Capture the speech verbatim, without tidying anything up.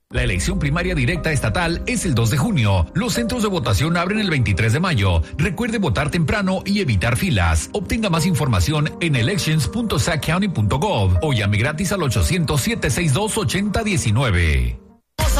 La elección primaria directa estatal es el dos de junio. Los centros de votación abren el veintitrés de mayo. Recuerde votar temprano y evitar filas. Obtenga más información en elections punto sac county punto gov o llame gratis al ochocientos, siete seis dos, ochenta diecinueve.